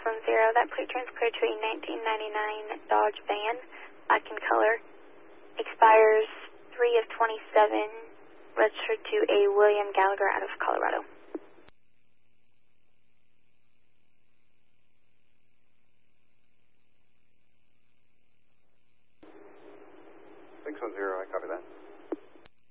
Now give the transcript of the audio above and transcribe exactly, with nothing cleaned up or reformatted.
one zero. That plate transferred to a nineteen ninety-nine Dodge van, black in color. Expires three of twenty-seven, registered to a William Gallagher out of Colorado. six one zero, I copy that.